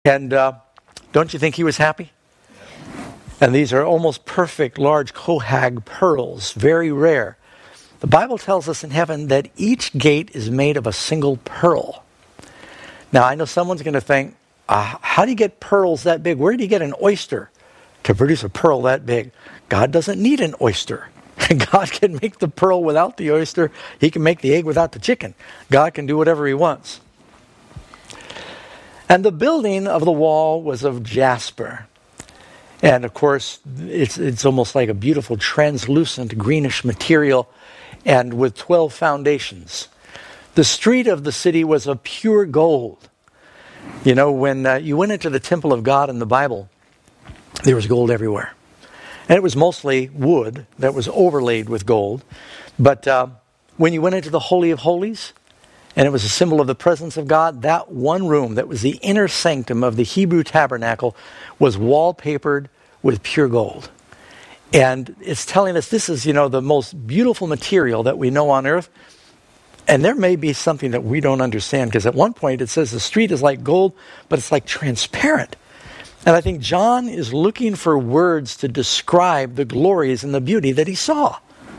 And don't you think he was happy? And these are almost perfect, large Kohag pearls, very rare. The Bible tells us in heaven that each gate is made of a single pearl. Now, I know someone's going to think, how do you get pearls that big? Where do you get an oyster to produce a pearl that big? God doesn't need an oyster. God can make the pearl without the oyster. He can make the egg without the chicken. God can do whatever he wants. And the building of the wall was of jasper. And of course, it's almost like a beautiful translucent greenish material, and with 12 foundations. The street of the city was of pure gold. You know, when you went into the temple of God in the Bible, there was gold everywhere. And it was mostly wood that was overlaid with gold. But when you went into the Holy of Holies, and it was a symbol of the presence of God, that one room that was the inner sanctum of the Hebrew tabernacle was wallpapered with pure gold. And it's telling us this is, the most beautiful material that we know on earth. And there may be something that we don't understand, because at one point it says the street is like gold, but it's like transparent. And I think John is looking for words to describe the glories and the beauty that he saw.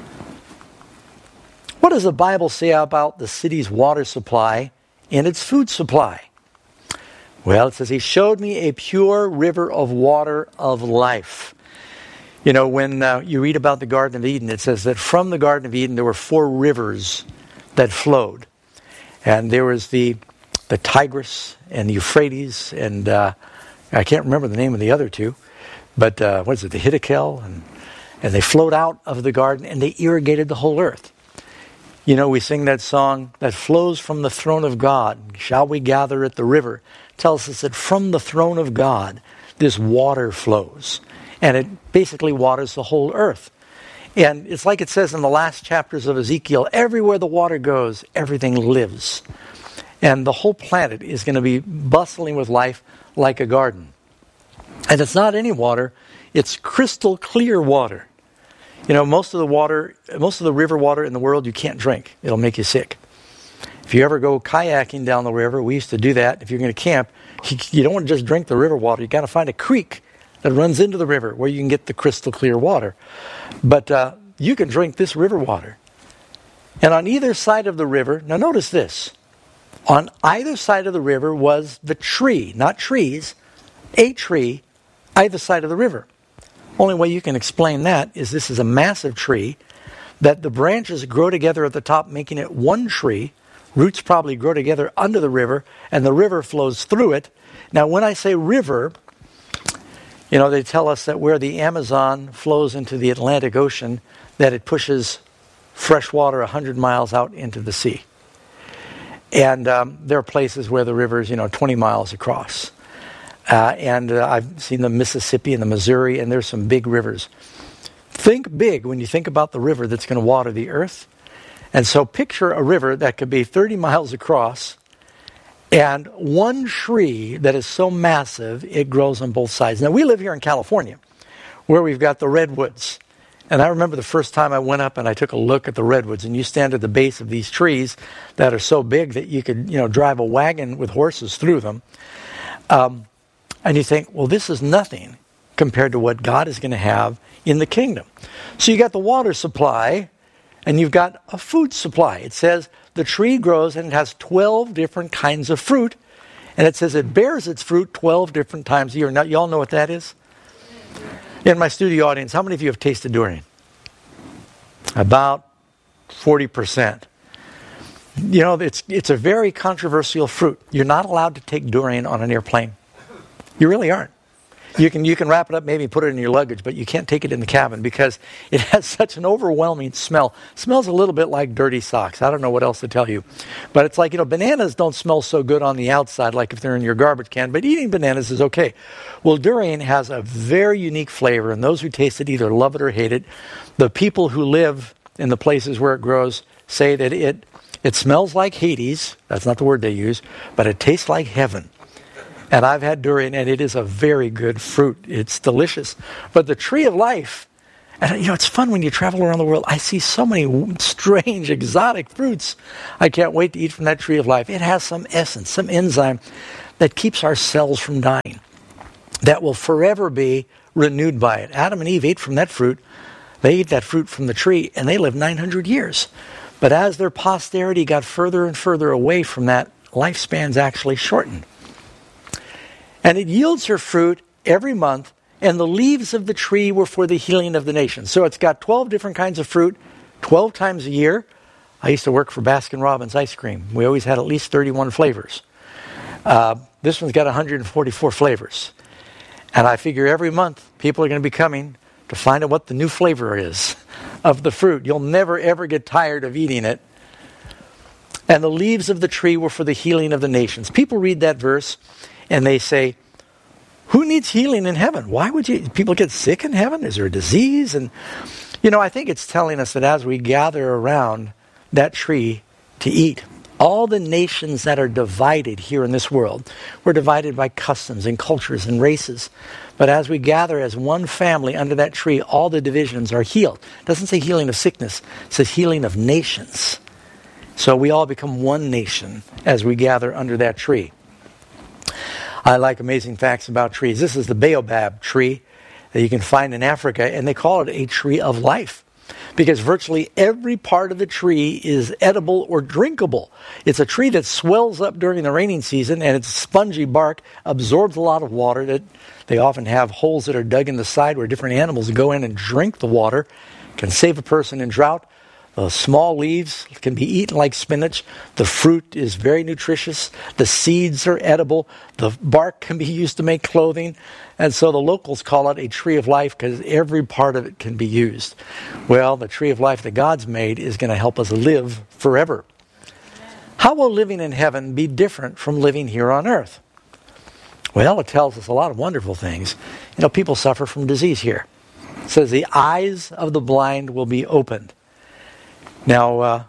What does the Bible say about the city's water supply and its food supply? Well, it says, he showed me a pure river of water of life. You know, when you read about the Garden of Eden, it says that from the Garden of Eden there were 4 rivers that flowed. And there was the Tigris and the Euphrates, and I can't remember the name of the other 2, but what is it, the Hiddekel? And they flowed out of the garden and they irrigated the whole earth. You know, we sing that song, that flows from the throne of God, shall we gather at the river? Tells us that from the throne of God, this water flows. And it basically waters the whole earth. And it's like it says in the last chapters of Ezekiel, everywhere the water goes, everything lives. And the whole planet is going to be bustling with life like a garden. And it's not any water, it's crystal clear water. You know, most of the river water in the world you can't drink. It'll make you sick. If you ever go kayaking down the river, we used to do that. If you're going to camp, you don't want to just drink the river water. You got to find a creek that runs into the river where you can get the crystal clear water. But you can drink this river water. And on either side of the river, now notice this. On either side of the river was the tree, not trees, a tree, either side of the river. Only way you can explain that is this is a massive tree that the branches grow together at the top, making it one tree. Roots probably grow together under the river, and the river flows through it. Now, when I say river, they tell us that where the Amazon flows into the Atlantic Ocean, that it pushes fresh water 100 miles out into the sea. And there are places where the river is, 20 miles across. And I've seen the Mississippi and the Missouri, and there's some big rivers. Think big when you think about the river that's going to water the earth. And so picture a river that could be 30 miles across, and one tree that is so massive, it grows on both sides. Now, we live here in California, where we've got the redwoods. And I remember the first time I went up and I took a look at the redwoods, and you stand at the base of these trees that are so big that you could, drive a wagon with horses through them. And you think, well, this is nothing compared to what God is going to have in the kingdom. So you got the water supply, and you've got a food supply. It says the tree grows and it has 12 different kinds of fruit. And it says it bears its fruit 12 different times a year. Now, you all know what that is? In my studio audience, how many of you have tasted durian? About 40%. It's a very controversial fruit. You're not allowed to take durian on an airplane. You really aren't. You can wrap it up, maybe put it in your luggage, but you can't take it in the cabin because it has such an overwhelming smell. It smells a little bit like dirty socks. I don't know what else to tell you. But it's like, bananas don't smell so good on the outside like if they're in your garbage can, but eating bananas is okay. Well, durian has a very unique flavor, and those who taste it either love it or hate it. The people who live in the places where it grows say that it smells like Hades. That's not the word they use, but it tastes like heaven. And I've had durian, and it is a very good fruit. It's delicious. But the tree of life, and it's fun when you travel around the world. I see so many strange, exotic fruits. I can't wait to eat from that tree of life. It has some essence, some enzyme that keeps our cells from dying, that will forever be renewed by it. Adam and Eve ate from that fruit. They ate that fruit from the tree, and they lived 900 years. But as their posterity got further and further away from that, lifespans actually shortened. And it yields her fruit every month, and the leaves of the tree were for the healing of the nations. So it's got 12 different kinds of fruit, 12 times a year. I used to work for Baskin-Robbins ice cream. We always had at least 31 flavors. This one's got 144 flavors. And I figure every month people are going to be coming to find out what the new flavor is of the fruit. You'll never, ever get tired of eating it. And the leaves of the tree were for the healing of the nations. People read that verse and they say, who needs healing in heaven? Why would people get sick in heaven? Is there a disease? And, I think it's telling us that as we gather around that tree to eat, all the nations that are divided here in this world, we're divided by customs and cultures and races. But as we gather as one family under that tree, all the divisions are healed. It doesn't say healing of sickness. It says healing of nations. So we all become one nation as we gather under that tree. I like amazing facts about trees. This is the baobab tree that you can find in Africa, and they call it a tree of life, because virtually every part of the tree is edible or drinkable. It's a tree that swells up during the raining season, and its spongy bark absorbs a lot of water. That they often have holes that are dug in the side where different animals go in and drink the water. Can save a person in drought. The small leaves can be eaten like spinach. The fruit is very nutritious. The seeds are edible. The bark can be used to make clothing. And so the locals call it a tree of life because every part of it can be used. Well, the tree of life that God's made is going to help us live forever. How will living in heaven be different from living here on earth? Well, it tells us a lot of wonderful things. People suffer from disease here. It says the eyes of the blind will be opened. Now,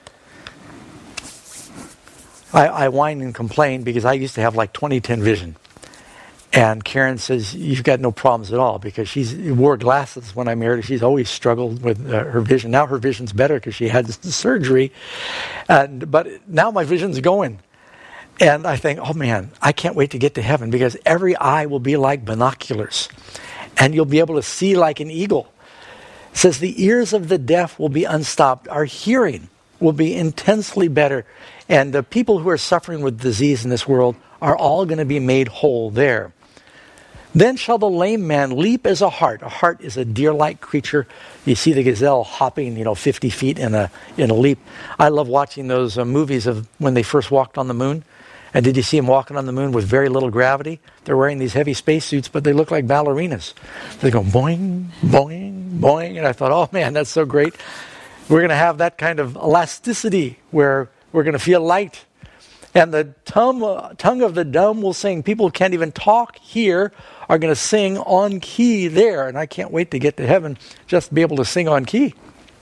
I whine and complain because I used to have like 20/10 vision. And Karen says, you've got no problems at all, because she wore glasses when I married her. She's always struggled with her vision. Now her vision's better because she had the surgery. But now my vision's going. And I think, oh man, I can't wait to get to heaven, because every eye will be like binoculars. And you'll be able to see like an eagle. It says the ears of the deaf will be unstopped. Our hearing will be intensely better. And the people who are suffering with disease in this world are all going to be made whole there. Then shall the lame man leap as a hart. A hart is a deer-like creature. You see the gazelle hopping, 50 feet in a leap. I love watching those movies of when they first walked on the moon. And did you see them walking on the moon with very little gravity? They're wearing these heavy spacesuits, but they look like ballerinas. They go boing, boing, boing. And I thought, oh man, that's so great. We're going to have that kind of elasticity where we're going to feel light. And the tongue of the dumb will sing. People who can't even talk here are going to sing on key there. And I can't wait to get to heaven just to be able to sing on key.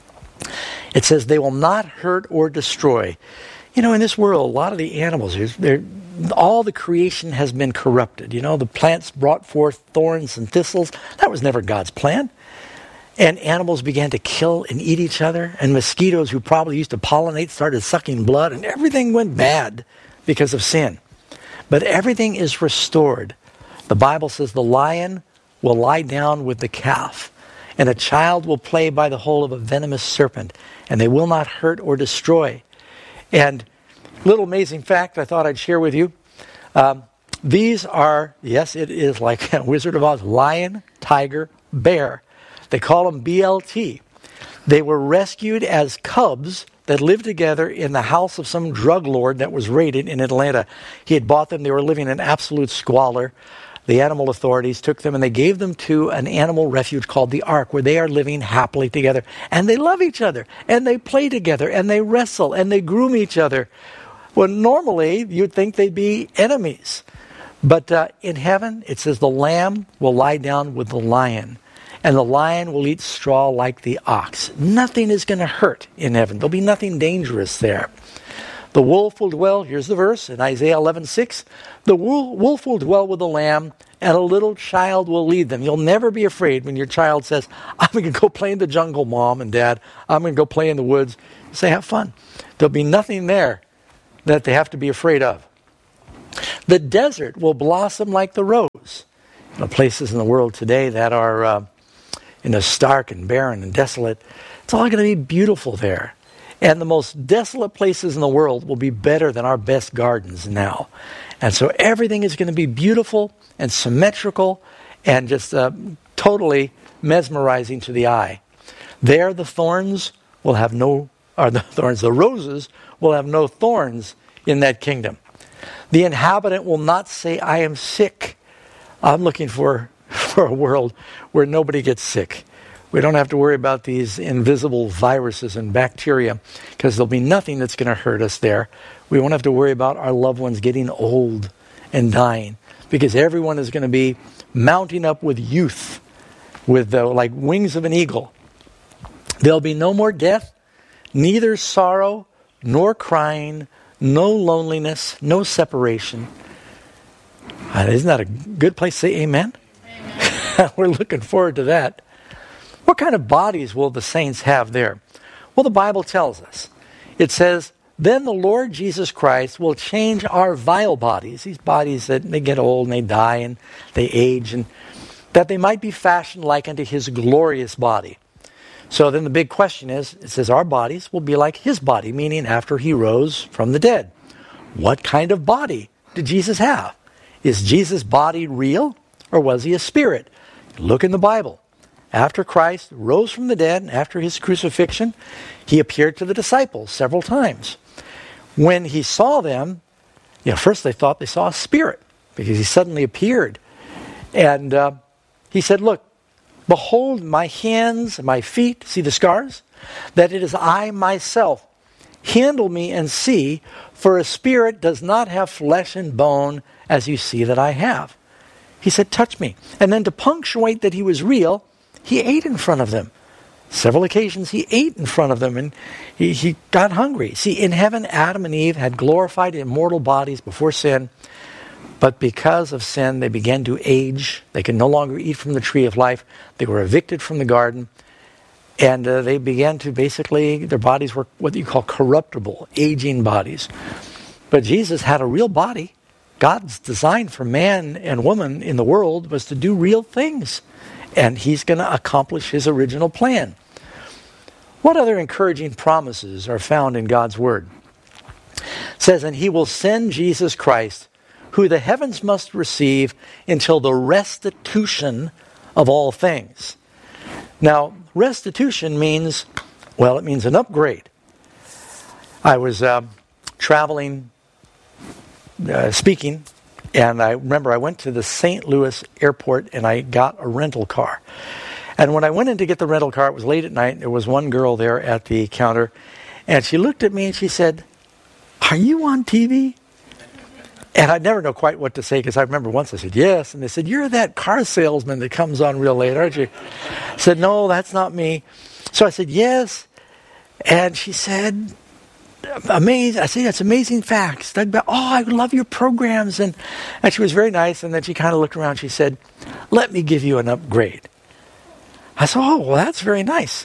It says they will not hurt or destroy. In this world, a lot of the animals, all the creation has been corrupted. The plants brought forth thorns and thistles. That was never God's plan. And animals began to kill and eat each other. And mosquitoes, who probably used to pollinate, started sucking blood. And everything went bad because of sin. But everything is restored. The Bible says the lion will lie down with the calf, and a child will play by the hole of a venomous serpent, and they will not hurt or destroy. And little amazing fact I thought I'd share with you. These are, yes, it is like Wizard of Oz, lion, tiger, bear. They call them BLT. They were rescued as cubs that lived together in the house of some drug lord that was raided in Atlanta. He had bought them. They were living in absolute squalor. The animal authorities took them and they gave them to an animal refuge called the Ark, where they are living happily together. And they love each other, and they play together, and they wrestle, and they groom each other. Well, normally, you'd think they'd be enemies. But in heaven, it says the lamb will lie down with the lion, and the lion will eat straw like the ox. Nothing is going to hurt in heaven. There'll be nothing dangerous there. The wolf will dwell, here's the verse, in Isaiah 11:6. The wolf will dwell with the lamb, and a little child will lead them. You'll never be afraid when your child says, I'm going to go play in the jungle, Mom and Dad. I'm going to go play in the woods. You say, have fun. There'll be nothing there that they have to be afraid of. The desert will blossom like the rose. The places in the world today that are stark and barren and desolate, it's all going to be beautiful there. And the most desolate places in the world will be better than our best gardens now. And so everything is going to be beautiful and symmetrical and just totally mesmerizing to the eye. There the roses will have no thorns in that kingdom. The inhabitant will not say, I am sick. I'm looking for a world where nobody gets sick. We don't have to worry about these invisible viruses and bacteria because there'll be nothing that's going to hurt us there. We won't have to worry about our loved ones getting old and dying because everyone is going to be mounting up with youth, with like wings of an eagle. There'll be no more death, neither sorrow nor crying, no loneliness, no separation. Isn't that a good place to say amen? Amen. We're looking forward to that. What kind of bodies will the saints have there? Well, the Bible tells us. It says, then the Lord Jesus Christ will change our vile bodies, these bodies that they get old and they die and they age, and that they might be fashioned like unto his glorious body. So then the big question is, it says our bodies will be like his body, meaning after he rose from the dead. What kind of body did Jesus have? Is Jesus' body real or was he a spirit? Look in the Bible. After Christ rose from the dead, after his crucifixion, he appeared to the disciples several times. When he saw them, first they thought they saw a spirit because he suddenly appeared. And he said, look, behold my hands and my feet, see the scars? That it is I myself. Handle me and see, for a spirit does not have flesh and bone as you see that I have. He said, touch me. And then to punctuate that he was real, he ate in front of them. Several occasions he ate in front of them and he got hungry. See, in heaven, Adam and Eve had glorified immortal bodies before sin. But because of sin, they began to age. They could no longer eat from the tree of life. They were evicted from the garden. And they began to their bodies were what you call corruptible, aging bodies. But Jesus had a real body. God's design for man and woman in the world was to do real things. And he's going to accomplish his original plan. What other encouraging promises are found in God's word? It says, and he will send Jesus Christ, who the heavens must receive until the restitution of all things. Now, restitution means, it means an upgrade. I was traveling, speaking, and I remember I went to the St. Louis airport and I got a rental car. And when I went in to get the rental car, it was late at night. There was one girl there at the counter, and she looked at me and she said, "Are you on TV?" And I'd never know quite what to say because I remember once I said, yes. And they said, "You're that car salesman that comes on real late, aren't you?" I said, "No, that's not me." So I said, "Yes." And she said, "Amazing." I said, "That's amazing facts. I love your programs." And she was very nice. And then she kind of looked around. She said, "Let me give you an upgrade." I said, "Oh, well, that's very nice."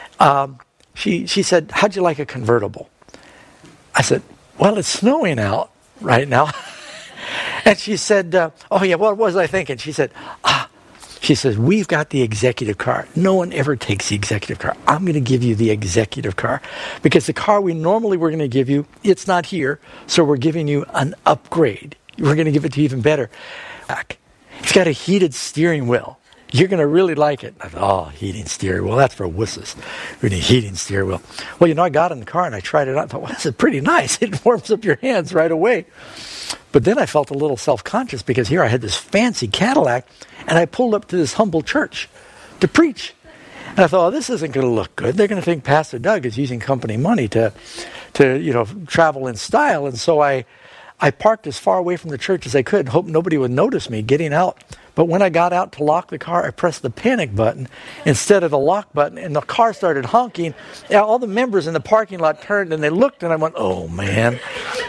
She said, "How'd you like a convertible?" I said, "Well, it's snowing out right now." And she said, "Oh yeah, what was I thinking?" She said, she says, "We've got the executive car. No one ever takes the executive car. I'm going to give you the executive car because the car we normally were going to give you, it's not here. So we're giving you an upgrade. We're going to give it to you even better. It's got a heated steering wheel. You're going to really like it." I thought, heating steering wheel, that's for wusses. We need heating steering wheel. Well, I got in the car and I tried it out. I thought, well, this is pretty nice. It warms up your hands right away. But then I felt a little self-conscious because here I had this fancy Cadillac and I pulled up to this humble church to preach. And I thought, this isn't going to look good. They're going to think Pastor Doug is using company money to travel in style. And so I parked as far away from the church as I could and hoped nobody would notice me getting out. But when I got out to lock the car, I pressed the panic button instead of the lock button, and the car started honking. All the members in the parking lot turned and they looked, and I went, "Oh, man.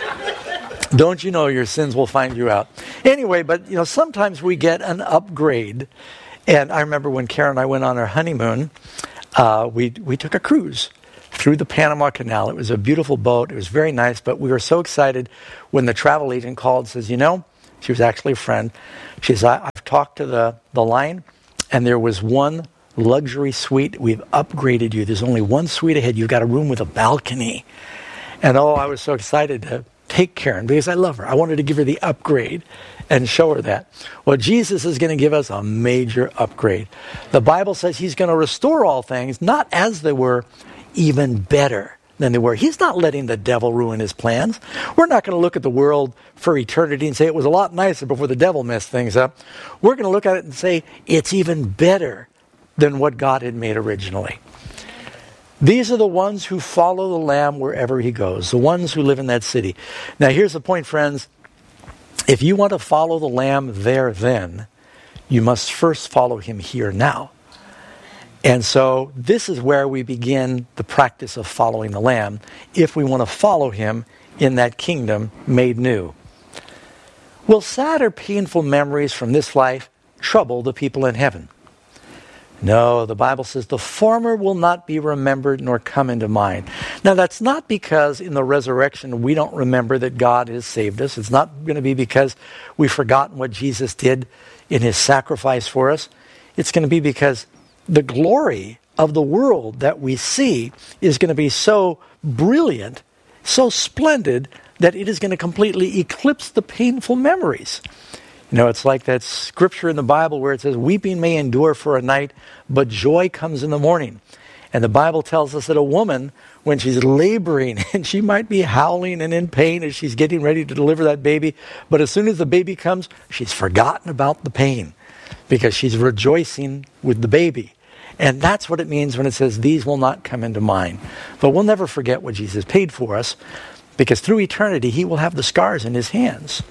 Don't you know your sins will find you out?" Anyway, but sometimes we get an upgrade. And I remember when Karen and I went on our honeymoon, we took a cruise through the Panama Canal. It was a beautiful boat. It was very nice, but we were so excited when the travel agent called and says, She was actually a friend. She says, I've talked to the line, and there was one luxury suite. We've upgraded you. There's only one suite ahead. You've got a room with a balcony. And I was so excited to take Karen because I love her. I wanted to give her the upgrade and show her that. Well, Jesus is going to give us a major upgrade. The Bible says he's going to restore all things, not as they were, even better than they were. He's not letting the devil ruin his plans. We're not going to look at the world for eternity and say it was a lot nicer before the devil messed things up. We're going to look at it and say it's even better than what God had made originally. These are the ones who follow the Lamb wherever he goes, the ones who live in that city. Now here's the point, friends. If you want to follow the Lamb there then, you must first follow him here now. And so this is where we begin the practice of following the Lamb if we want to follow him in that kingdom made new. Will sad or painful memories from this life trouble the people in heaven? No, the Bible says the former will not be remembered nor come into mind. Now that's not because in the resurrection we don't remember that God has saved us. It's not going to be because we've forgotten what Jesus did in his sacrifice for us. It's going to be because the glory of the world that we see is going to be so brilliant, so splendid, that it is going to completely eclipse the painful memories. You know, it's like that scripture in the Bible where it says, weeping may endure for a night, but joy comes in the morning. And the Bible tells us that a woman, when she's laboring, and she might be howling and in pain as she's getting ready to deliver that baby, but as soon as the baby comes, she's forgotten about the pain because she's rejoicing with the baby. And that's what it means when it says, these will not come into mind. But we'll never forget what Jesus paid for us, because through eternity, he will have the scars in his hands.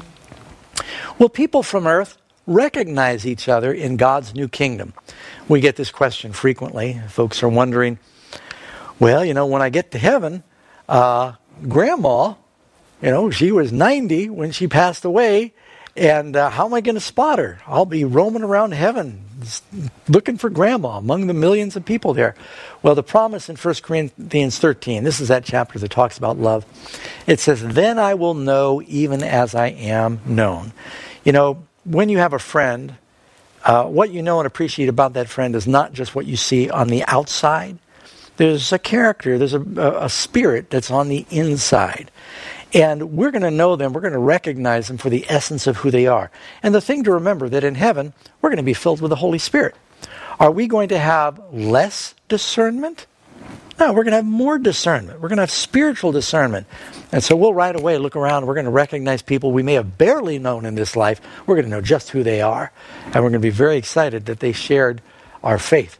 Will people from earth recognize each other in God's new kingdom? We get this question frequently. Folks are wondering, well, when I get to heaven, Grandma, she was 90 when she passed away, and how am I going to spot her? I'll be roaming around heaven looking for Grandma among the millions of people there. Well, the promise in 1 Corinthians 13, this is that chapter that talks about love. It says, then I will know even as I am known. When you have a friend, what you know and appreciate about that friend is not just what you see on the outside. There's a character, there's a spirit that's on the inside. And we're going to know them, we're going to recognize them for the essence of who they are. And the thing to remember that in heaven, we're going to be filled with the Holy Spirit. Are we going to have less discernment? No, we're going to have more discernment. We're going to have spiritual discernment. And so we'll right away look around, we're going to recognize people we may have barely known in this life. We're going to know just who they are. And we're going to be very excited that they shared our faith.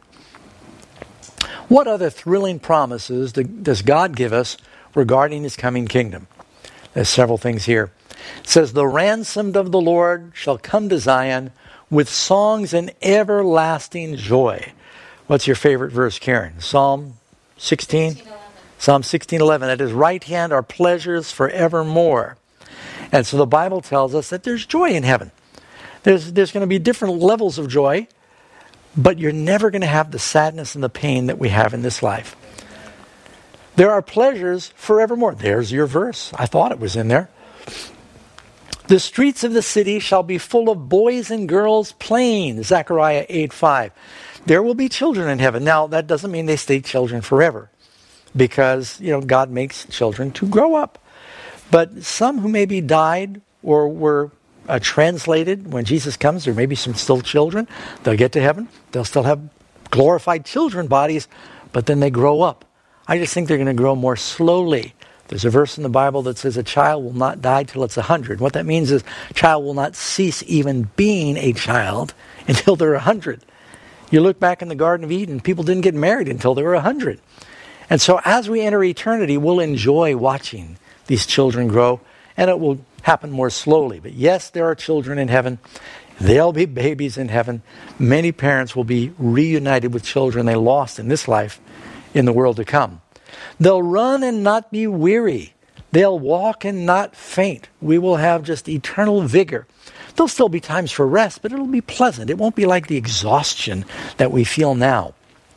What other thrilling promises does God give us regarding his coming kingdom? There's several things here. It says, the ransomed of the Lord shall come to Zion with songs and everlasting joy. What's your favorite verse, Karen? Psalm 16? Psalm 16:11. At his right hand are pleasures forevermore. And so the Bible tells us that there's joy in heaven. There's going to be different levels of joy, but you're never going to have the sadness and the pain that we have in this life. There are pleasures forevermore. There's your verse. I thought it was in there. The streets of the city shall be full of boys and girls playing. Zechariah 8:5. There will be children in heaven. Now, that doesn't mean they stay children forever, because, God makes children to grow up. But some who maybe died or were translated when Jesus comes, there may be some still children. They'll get to heaven. They'll still have glorified children bodies, but then they grow up. I just think they're going to grow more slowly. There's a verse in the Bible that says a child will not die till it's 100. What that means is a child will not cease even being a child until they're 100. You look back in the Garden of Eden, people didn't get married until they were 100. And so as we enter eternity, we'll enjoy watching these children grow, and it will happen more slowly. But yes, there are children in heaven. There'll be babies in heaven. Many parents will be reunited with children they lost in this life in the world to come. They'll run and not be weary. They'll walk and not faint. We will have just eternal vigor. There'll still be times for rest, but it'll be pleasant. It won't be like the exhaustion that we feel now.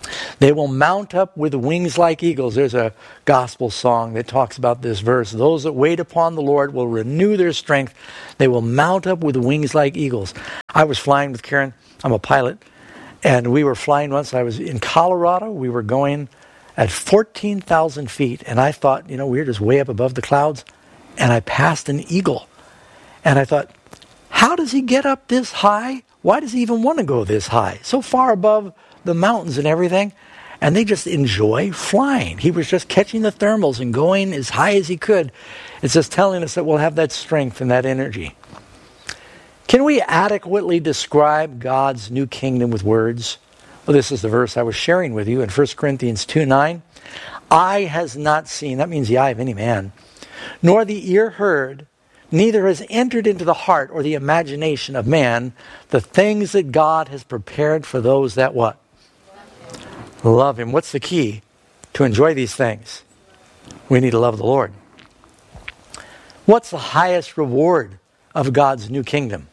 They will mount up with wings like eagles. There's a gospel song that talks about this verse. Those that wait upon the Lord will renew their strength. They will mount up with wings like eagles. I was flying with Karen. I'm a pilot. And we were flying once. I was in Colorado. We were going at 14,000 feet. And I thought, we were just way up above the clouds. And I passed an eagle. And I thought, how does he get up this high? Why does he even want to go this high? So far above the mountains and everything. And they just enjoy flying. He was just catching the thermals and going as high as he could. It's just telling us that we'll have that strength and that energy. Can we adequately describe God's new kingdom with words? Well, this is the verse I was sharing with you in 1 Corinthians 2:9. Eye has not seen, that means the eye of any man, nor the ear heard, neither has entered into the heart or the imagination of man the things that God has prepared for those that what? Love Him. What's the key to enjoy these things? We need to love the Lord. What's the highest reward of God's new kingdom?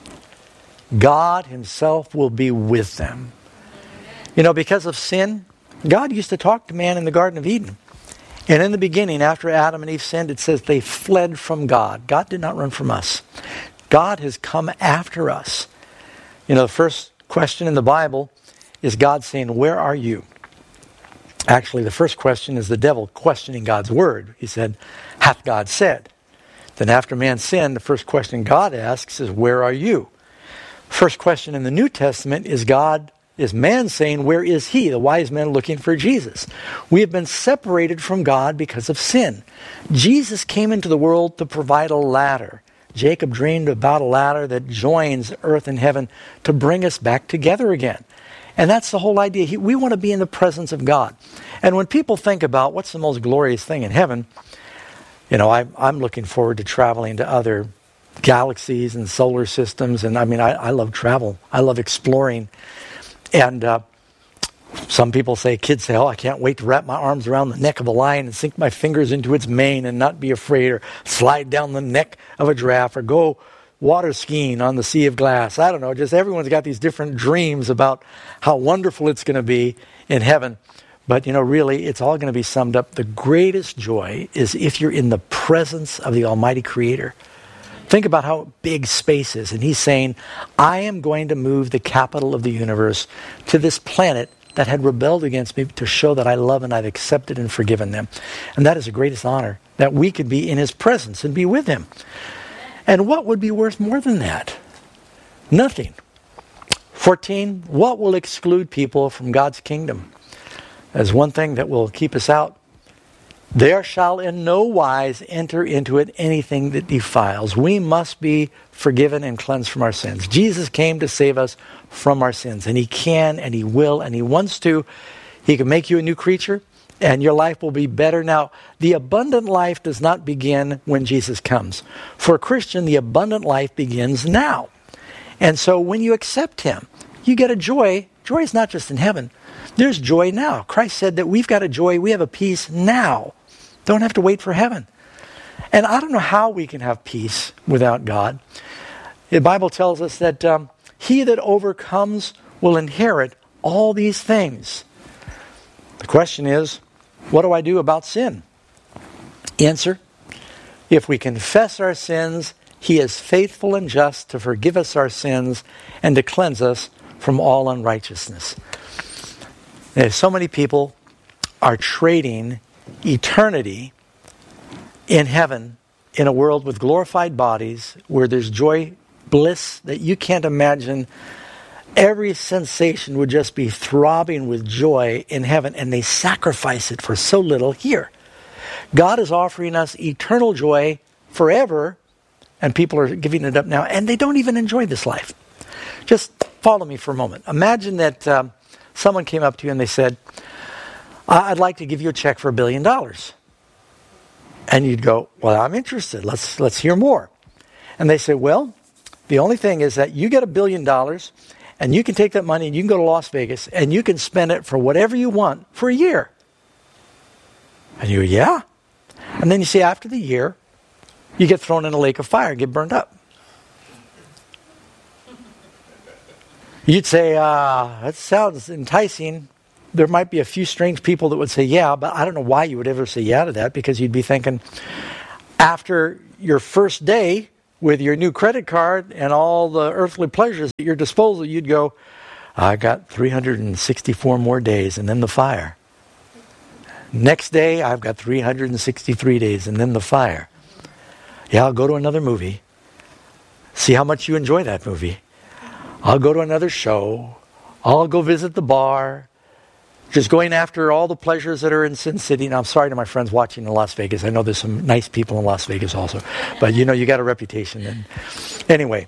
God Himself will be with them. Because of sin, God used to talk to man in the Garden of Eden. And in the beginning, after Adam and Eve sinned, it says they fled from God. God did not run from us. God has come after us. The first question in the Bible is God saying, where are you? Actually, the first question is the devil questioning God's word. He said, hath God said? Then after man sinned, the first question God asks is, where are you? First question in the New Testament is man saying, where is He? The wise men looking for Jesus. We have been separated from God because of sin. Jesus came into the world to provide a ladder. Jacob dreamed about a ladder that joins earth and heaven to bring us back together again. And that's the whole idea. We want to be in the presence of God. And when people think about what's the most glorious thing in heaven, I'm looking forward to traveling to other galaxies and solar systems. And I love travel. I love exploring. And kids say, I can't wait to wrap my arms around the neck of a lion and sink my fingers into its mane and not be afraid, or slide down the neck of a giraffe, or go water skiing on the Sea of Glass. I don't know, just everyone's got these different dreams about how wonderful it's going to be in heaven. But, really, it's all going to be summed up. The greatest joy is if you're in the presence of the Almighty Creator. Think about how big space is. And He's saying, I am going to move the capital of the universe to this planet that had rebelled against me to show that I love and I've accepted and forgiven them. And that is the greatest honor, that we could be in His presence and be with Him. And what would be worth more than that? Nothing. 14, what will exclude people from God's kingdom? There's one thing that will keep us out. There shall in no wise enter into it anything that defiles. We must be forgiven and cleansed from our sins. Jesus came to save us from our sins. And He can, and He will, and He wants to. He can make you a new creature, and your life will be better. Now, the abundant life does not begin when Jesus comes. For a Christian, the abundant life begins now. And so when you accept Him, you get a joy. Joy is not just in heaven. There's joy now. Christ said that we've got a joy, we have a peace now. Don't have to wait for heaven. And I don't know how we can have peace without God. The Bible tells us that he that overcomes will inherit all these things. The question is, what do I do about sin? Answer, if we confess our sins, He is faithful and just to forgive us our sins and to cleanse us from all unrighteousness. And so many people are trading eternity in heaven in a world with glorified bodies where there's joy, bliss that you can't imagine. Every sensation would just be throbbing with joy in heaven, and they sacrifice it for so little here. God is offering us eternal joy forever, and people are giving it up now, and they don't even enjoy this life. Just follow me for a moment. Imagine that someone came up to you and they said, I'd like to give you a check for $1 billion. And you'd go, well, I'm interested. Let's hear more. And they say, well, the only thing is that you get $1 billion, and you can take that money and you can go to Las Vegas and you can spend it for whatever you want for a year. And you go, yeah. And then you see after the year, you get thrown in a lake of fire and get burned up. You'd say, that sounds enticing. there might be a few strange people that would say, yeah, but I don't know why you would ever say yeah to that, because you'd be thinking, after your first day with your new credit card and all the earthly pleasures at your disposal, you'd go, I got 364 more days and then the fire. Next day, I've got 363 days and then the fire. Yeah, I'll go to another movie. See how much you enjoy that movie. I'll go to another show. I'll go visit the bar. Just going after all the pleasures that are in Sin City. Now, I'm sorry to my friends watching in Las Vegas. I know there's some nice people in Las Vegas also. But you know, you got a reputation. And anyway.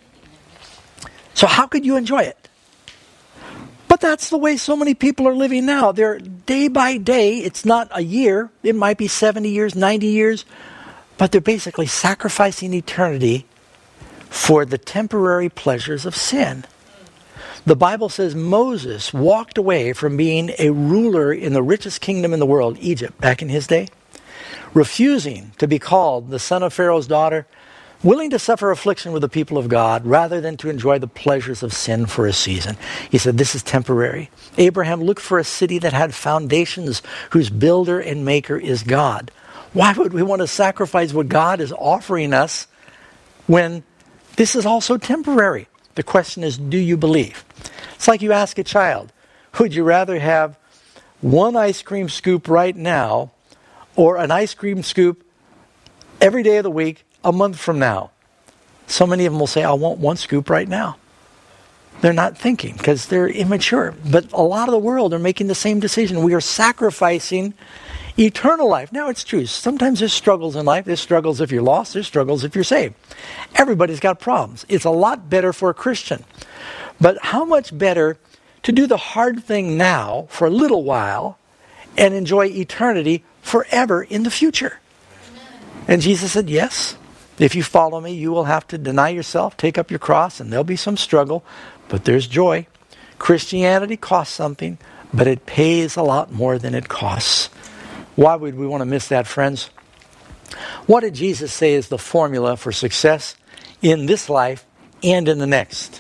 So how could you enjoy it? But that's the way so many people are living now. They're day by day. It's not a year. It might be 70 years, 90 years. But they're basically sacrificing eternity for the temporary pleasures of sin. The Bible says Moses walked away from being a ruler in the richest kingdom in the world, Egypt, back in his day, refusing to be called the son of Pharaoh's daughter, willing to suffer affliction with the people of God rather than to enjoy the pleasures of sin for a season. He said, this is temporary. Abraham looked for a city that had foundations, whose builder and maker is God. Why would we want to sacrifice what God is offering us when this is also temporary? The question is, do you believe? It's like you ask a child, would you rather have one ice cream scoop right now or an ice cream scoop every day of the week, a month from now? So many of them will say, I want one scoop right now. They're not thinking because they're immature. But a lot of the world are making the same decision. We are sacrificing eternal life. Now, it's true. Sometimes there's struggles in life. There's struggles if you're lost. There's struggles if you're saved. Everybody's got problems. It's a lot better for a Christian. But how much better to do the hard thing now for a little while and enjoy eternity forever in the future? And Jesus said, yes, if you follow me, you will have to deny yourself, take up your cross, and there'll be some struggle, but there's joy. Christianity costs something, but it pays a lot more than it costs. Why would we want to miss that, friends? What did Jesus say is the formula for success in this life and in the next?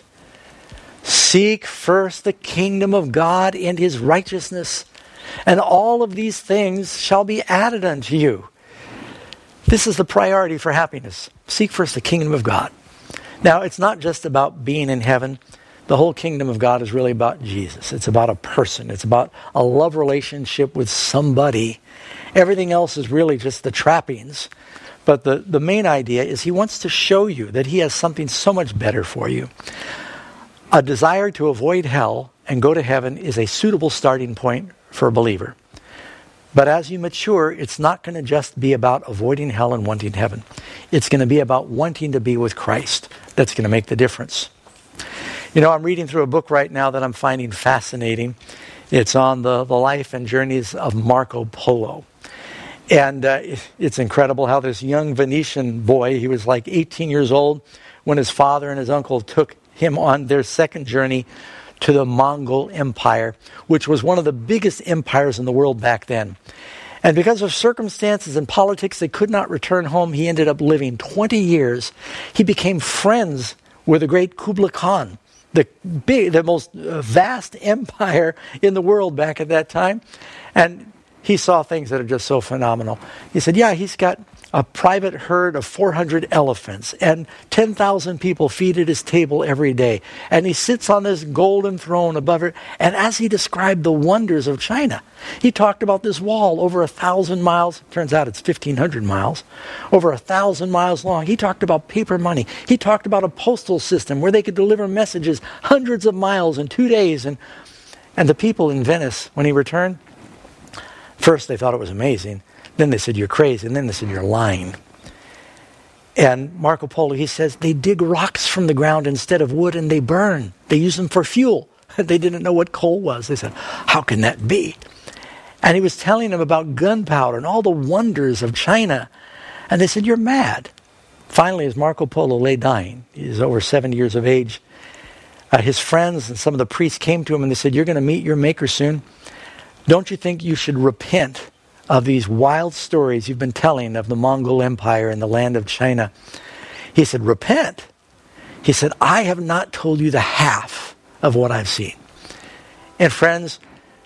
Seek first the kingdom of God and his righteousness, and all of these things shall be added unto you. This is the priority for happiness. Seek first the kingdom of God. Now, it's not just about being in heaven. The whole kingdom of God is really about Jesus. It's about a person. It's about a love relationship with somebody. Everything else is really just the trappings. But the main idea is he wants to show you that he has something so much better for you. A desire to avoid hell and go to heaven is a suitable starting point for a believer. But as you mature, it's not going to just be about avoiding hell and wanting heaven. It's going to be about wanting to be with Christ. That's going to make the difference. You know, I'm reading through a book right now that I'm finding fascinating. It's on the life and journeys of Marco Polo. And it's incredible how this young Venetian boy, he was like 18 years old when his father and his uncle took him on their second journey to the Mongol Empire, which was one of the biggest empires in the world back then. And because of circumstances and politics, they could not return home. He ended up living 20 years. He became friends with the great Kublai Khan, the most vast empire in the world back at that time. And he saw things that are just so phenomenal. He said, yeah, he's got a private herd of 400 elephants, and 10,000 people feed at his table every day. And he sits on this golden throne above it. And as he described the wonders of China, he talked about this wall over 1,000 miles. Turns out it's 1,500 miles. Over 1,000 miles long. He talked about paper money. He talked about a postal system where they could deliver messages hundreds of miles in 2 days. And the people in Venice, when he returned, first they thought it was amazing. Then they said, you're crazy. And then they said, you're lying. And Marco Polo, he says, they dig rocks from the ground instead of wood and they burn. They use them for fuel. They didn't know what coal was. They said, how can that be? And he was telling them about gunpowder and all the wonders of China. And they said, you're mad. Finally, as Marco Polo lay dying, he's over 70 years of age, his friends and some of the priests came to him and they said, you're going to meet your maker soon. Don't you think you should repent of these wild stories you've been telling of the Mongol Empire and the land of China? He said, repent. He said, I have not told you the half of what I've seen. And friends,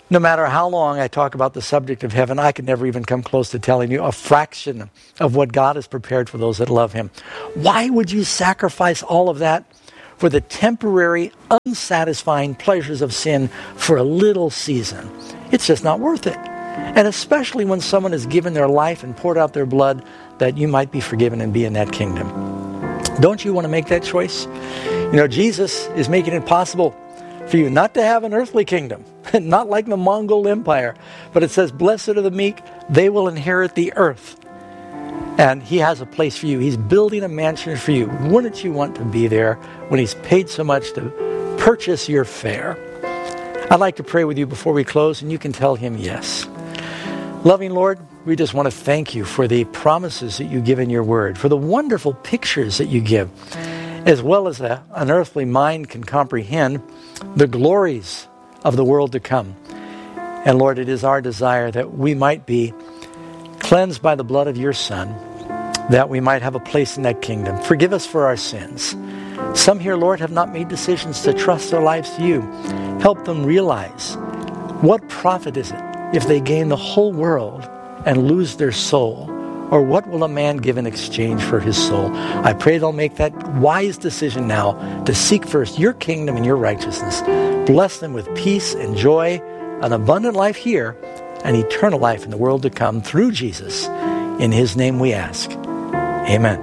No matter how long I talk about the subject of heaven, I could never even come close to telling you a fraction of what God has prepared for those that love him. Why would you sacrifice all of that for the temporary, unsatisfying pleasures of sin for a little season? It's just not worth it. And especially when someone has given their life and poured out their blood that you might be forgiven and be in that kingdom. Don't you want to make that choice? You know, Jesus is making it possible for you not to have an earthly kingdom, not like the Mongol Empire, but it says, blessed are the meek, they will inherit the earth. And he has a place for you. He's building a mansion for you. Wouldn't you want to be there when he's paid so much to purchase your fare? I'd like to pray with you before we close, and you can tell him yes. Loving Lord, we just want to thank you for the promises that you give in your word, for the wonderful pictures that you give, as well as an earthly mind can comprehend the glories of the world to come. And Lord, it is our desire that we might be cleansed by the blood of your Son, that we might have a place in that kingdom. Forgive us for our sins. Some here, Lord, have not made decisions to trust their lives to you. Help them realize, what profit is it if they gain the whole world and lose their soul? Or what will a man give in exchange for his soul? I pray they'll make that wise decision now to seek first your kingdom and your righteousness. Bless them with peace and joy, an abundant life here, and eternal life in the world to come through Jesus. In his name we ask. Amen.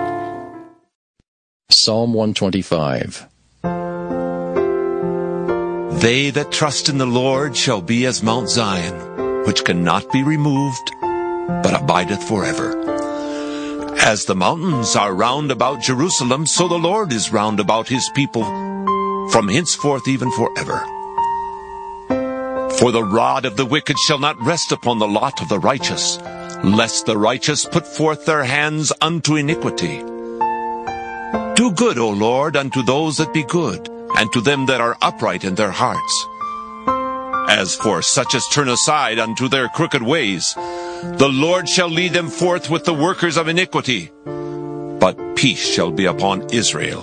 Psalm 125. They that trust in the Lord shall be as Mount Zion, which cannot be removed, but abideth forever. As the mountains are round about Jerusalem, so the Lord is round about his people, from henceforth even forever. For the rod of the wicked shall not rest upon the lot of the righteous, lest the righteous put forth their hands unto iniquity. Do good, O Lord, unto those that be good, and to them that are upright in their hearts. As for such as turn aside unto their crooked ways, the Lord shall lead them forth with the workers of iniquity, but peace shall be upon Israel.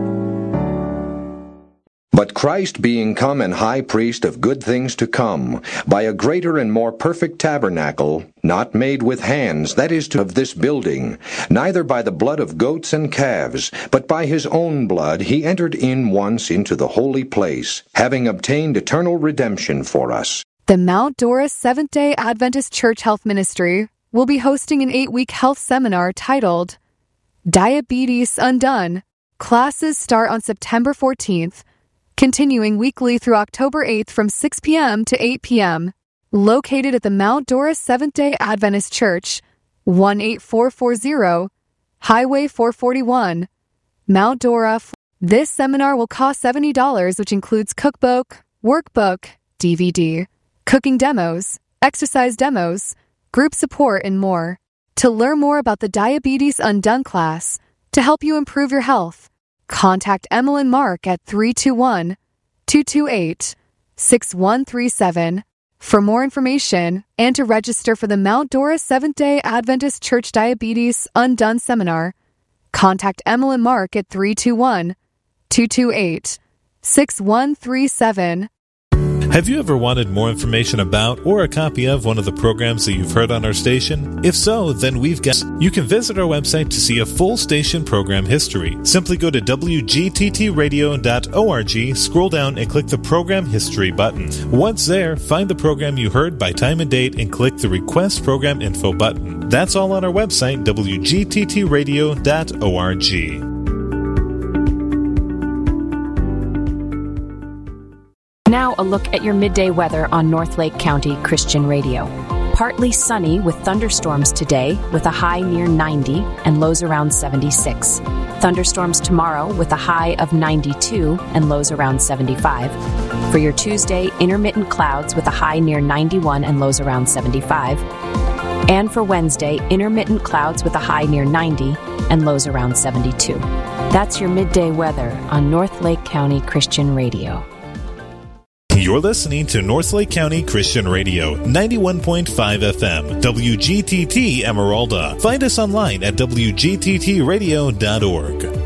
But Christ being come an high priest of good things to come, by a greater and more perfect tabernacle, not made with hands, that is, of this building, neither by the blood of goats and calves, but by his own blood he entered in once into the holy place, having obtained eternal redemption for us. The Mount Dora Seventh-day Adventist Church Health Ministry will be hosting an 8-week health seminar titled Diabetes Undone. Classes start on September 14th, continuing weekly through October 8th from 6 p.m. to 8 p.m. Located at the Mount Dora Seventh-day Adventist Church, 18440, Highway 441, Mount Dora. This seminar will cost $70, which includes cookbook, workbook, DVD, cooking demos, exercise demos, group support, and more. To learn more about the Diabetes Undone class, to help you improve your health, contact Emil and Mark at 321-228-6137. For more information and to register for the Mount Dora Seventh-day Adventist Church Diabetes Undone Seminar, contact Emil and Mark at 321-228-6137. Have you ever wanted more information about or a copy of one of the programs that you've heard on our station? If so, then we've got... You can visit our website to see a full station program history. Simply go to wgttradio.org, scroll down and click the Program History button. Once there, find the program you heard by time and date and click the Request Program Info button. That's all on our website, wgttradio.org. Now a look at your midday weather on Northlake County Christian Radio. Partly sunny with thunderstorms today with a high near 90 and lows around 76. Thunderstorms tomorrow with a high of 92 and lows around 75. For your Tuesday, intermittent clouds with a high near 91 and lows around 75. And for Wednesday, intermittent clouds with a high near 90 and lows around 72. That's your midday weather on Northlake County Christian Radio. You're listening to Northlake County Christian Radio, 91.5 FM, WGTT Emeralda. Find us online at WGTTradio.org.